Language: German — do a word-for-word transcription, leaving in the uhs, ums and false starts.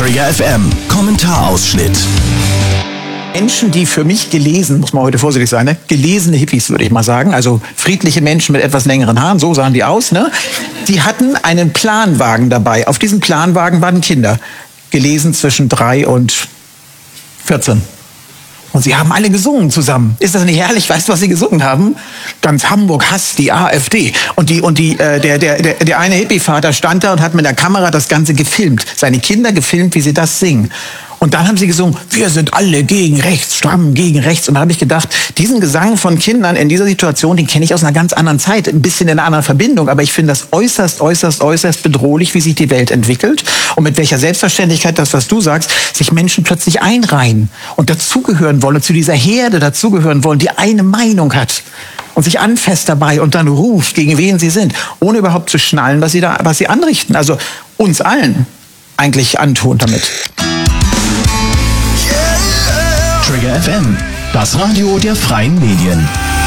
Trigger F M, Kommentarausschnitt. Menschen, die für mich gelesen, muss man heute vorsichtig sein, ne? gelesene Hippies, würde ich mal sagen, also friedliche Menschen mit etwas längeren Haaren, so sahen die aus, ne? Die hatten einen Planwagen dabei. Auf diesem Planwagen waren Kinder, gelesen zwischen drei und vierzehn. Und sie haben alle gesungen zusammen. Ist das nicht herrlich? Weißt du, was sie gesungen haben? Ganz Hamburg hasst die AfD. Und die und die äh, der der der der eine Hippie-Vater stand da und hat mit der Kamera das Ganze gefilmt. Seine Kinder gefilmt, wie sie das singen. Und dann haben sie gesungen, wir sind alle gegen rechts, stramm gegen rechts. Und da habe ich gedacht, diesen Gesang von Kindern in dieser Situation, den kenne ich aus einer ganz anderen Zeit, ein bisschen in einer anderen Verbindung. Aber ich finde das äußerst, äußerst, äußerst bedrohlich, wie sich die Welt entwickelt und mit welcher Selbstverständlichkeit, das, was du sagst, sich Menschen plötzlich einreihen und dazugehören wollen und zu dieser Herde dazugehören wollen, die eine Meinung hat und sich anfasst dabei und dann ruft, gegen wen sie sind, ohne überhaupt zu schnallen, was sie da, was sie anrichten. Also uns allen eigentlich antun damit. Trigger F M, das Radio der freien Medien.